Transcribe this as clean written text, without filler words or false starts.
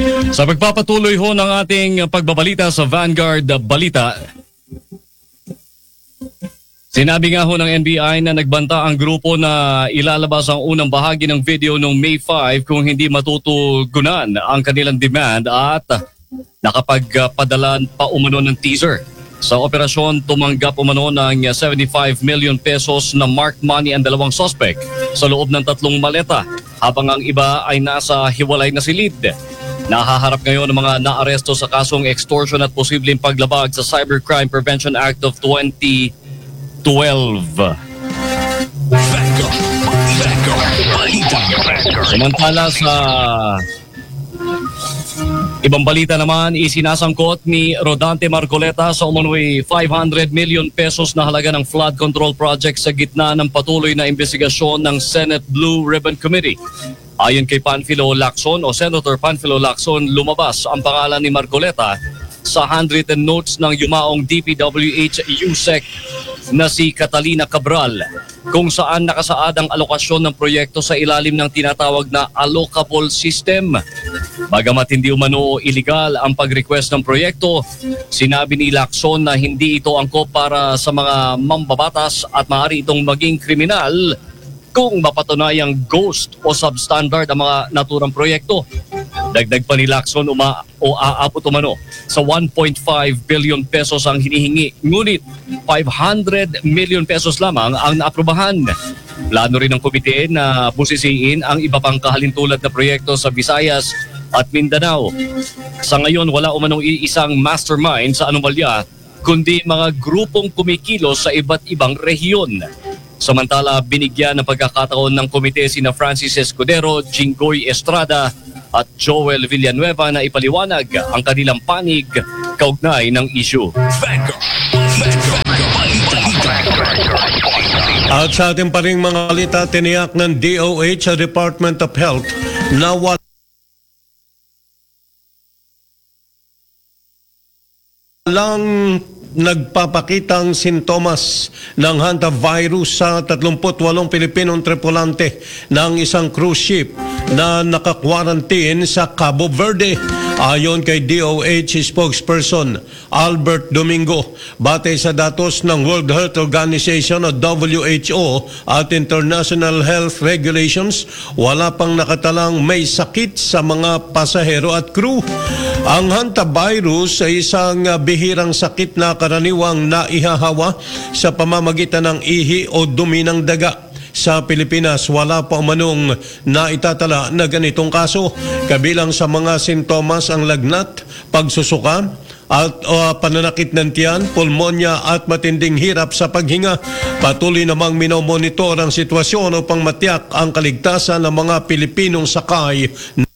Sa pagpapatuloy ho ng ating pagbabalita sa Vanguard Balita, sinabi nga ho ng NBI na nagbanta ang grupo na ilalabas ang unang bahagi ng video noong May 5 kung hindi matutugunan ang kanilang demand at nakapagpadala pa umano ng teaser. Sa operasyon, tumanggap umano ng 75 million pesos na marked money ang dalawang suspect sa loob ng 3 maleta habang ang iba ay nasa hiwalay na silid. Nahaharap ngayon ng mga naaresto sa kasong extortion at posibleng paglabag sa Cybercrime Prevention Act of 2012. Samantala sa ibang balita naman, isinasangkot ni Rodante Marcoleta sa umano'y 500 million pesos na halaga ng flood control project sa gitna ng patuloy na investigasyon ng Senate Blue Ribbon Committee. Ayon kay Panfilo Lacson o Senator Panfilo Lacson, lumabas ang pangalan ni Marcoleta sa handwritten notes ng yumaong DPWH USEC na si Catalina Cabral, kung saan nakasaad ang alokasyon ng proyekto sa ilalim ng tinatawag na allocable system. Bagamat hindi umano illegal ang pag-request ng proyekto, sinabi ni Lacson na hindi ito angkop para sa mga mambabatas at maaari itong maging kriminal kung mapatunayang ghost o substandard ang mga naturang proyekto. Dagdag pa ni Lacson aabot umano sa 1.5 billion pesos ang hinihingi, ngunit 500 million pesos lamang ang naaprubahan. Plano rin ng komite na busisiin ang iba pang kahalintulad na proyekto sa Visayas at Mindanao. Sa ngayon, wala umanong iisang mastermind sa anomalya, kundi mga grupong kumikilos sa iba't ibang rehiyon. Samantala, binigyan ng pagkakataon ng komite sina Francis Escudero, Jinggoy Estrada at Joel Villanueva na ipaliwanag ang kanilang panig kaugnay ng issue. At sa ating pa ring mga balita, tiniyak ng DOH, Department of Health, na walang nagpapakitang sintomas ng hantavirus sa 38 Pilipinong tripulante ng isang cruise ship na naka-quarantine sa Cabo Verde. Ayon kay DOH spokesperson Albert Domingo, batay sa datos ng World Health Organization o WHO at International Health Regulations, wala pang nakatalang may sakit sa mga pasahero at crew. Ang hantavirus ay isang bihirang sakit na karaniwang naihahawa sa pamamagitan ng ihi o dumi ng daga. Sa Pilipinas, wala pa umanong naitatala na ganitong kaso. Kabilang sa mga sintomas ang lagnat, pagsusuka, at pananakit ng tiyan, pulmonya at matinding hirap sa paghinga. Patuloy namang minomonitor ang sitwasyon upang matiyak ang kaligtasan ng mga Pilipinong sakay.